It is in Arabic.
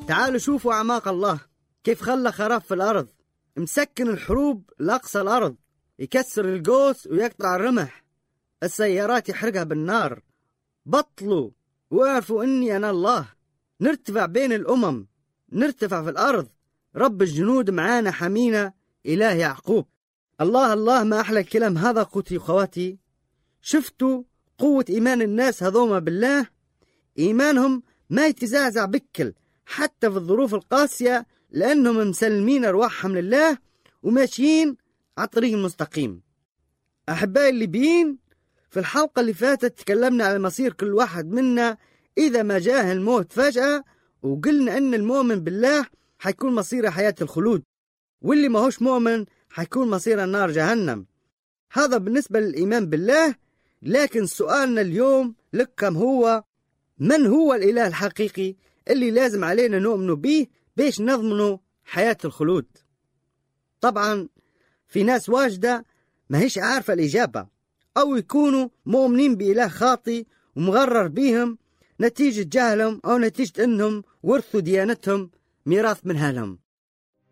تعالوا شوفوا أعماق الله، كيف خلى خراب في الأرض، مسكن الحروب لأقصى الأرض، يكسر القوس ويقطع الرمح، السيارات يحرقها بالنار. بطلوا واعرفوا إني أنا الله. نرتفع بين الأمم، نرتفع في الأرض. رب الجنود معانا حمينا، إله يعقوب. الله الله، ما أحلى الكلام هذا أخوتي وخواتي. شفتوا قوة إيمان الناس هذوما بالله؟ إيمانهم ما يتزعزع بكل حتى في الظروف القاسية، لأنهم مسلمين أرواحهم لله وماشيين على الطريق المستقيم. أحبائي الليبيين، في الحلقة اللي فاتت تكلمنا على مصير كل واحد منا إذا ما جاه الموت فجأة، وقلنا أن المؤمن بالله حيكون مصيره حياة الخلود، واللي ما هوش مؤمن حيكون مصير النار جهنم. هذا بالنسبة للإيمان بالله. لكن سؤالنا اليوم لكم هو: من هو الإله الحقيقي اللي لازم علينا نؤمن به بيش نضمنوا حياة الخلود؟ طبعا في ناس واجدة ما هيش عارفة الإجابة، أو يكونوا مؤمنين بإله خاطئ ومغرر بيهم نتيجة جهلهم، أو نتيجة أنهم ورثوا ديانتهم ميراث من أهلهم.